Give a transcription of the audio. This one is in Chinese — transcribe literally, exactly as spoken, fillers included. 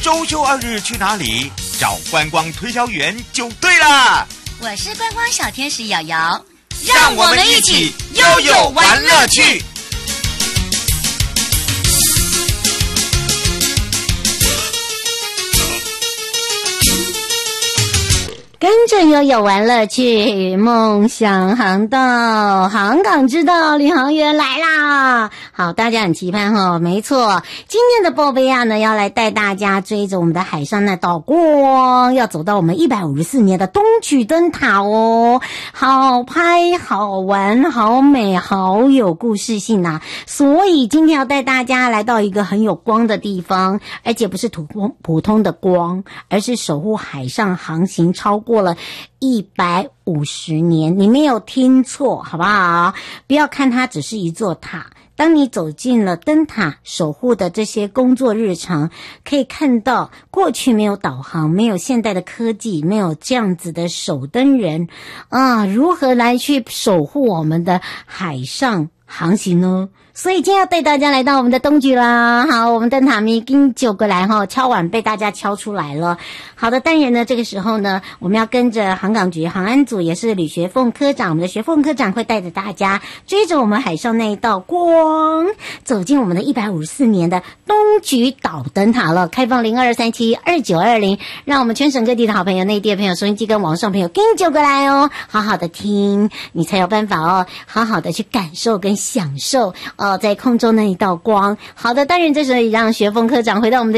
周休二日去哪里？找观光推销员就对了。 我是观光小天使瑶瑶， 让我们一起悠悠玩乐趣。 跟着悠悠玩乐趣，梦想航道，航港之道，领航员来啦！好，大家很期盼哈，没错，今天的报贝亚呢，要来带大家追着我们的海上那道光，要走到我们一百五十四年的东莒灯塔哦，好拍、好玩、好美、好有故事性啊！所以今天要带大家来到一个很有光的地方，而且不是普通普通的光，而是守护海上航行超过过了一百五十年，你没有听错，好不好？不要看它只是一座塔，当你走进了灯塔守护的这些工作日常，可以看到过去没有导航，没有现代的科技，没有这样子的守灯人啊，如何来去守护我们的海上航行呢？所以今天要带大家来到我们的东莒啦。好，我们灯塔咪跟九个来哈，敲碗被大家敲出来了。好的，当然呢，这个时候呢，我们要跟着航港局航安组，也是吕学凤科长，我们的学凤科长会带着大家追着我们海上那一道光，走进我们的一百五十四年的东莒岛灯塔了。开放零二三七二九二零，让我们全省各地的好朋友、内地的朋友、收音机跟网上朋友跟九个来哦，好好的听，你才有办法哦，好好的去感受跟享受。哦，在空中那一道光。好的，当然这时候也让学凤科长回到我们的